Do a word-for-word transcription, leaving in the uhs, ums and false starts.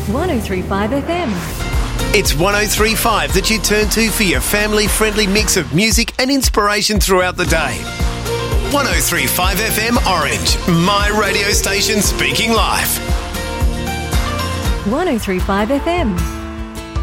one oh three point five F M. It's one oh three point five that you turn to for your family-friendly mix of music and inspiration throughout the day. one oh three point five F M Orange, my radio station speaking live. one oh three point five F M.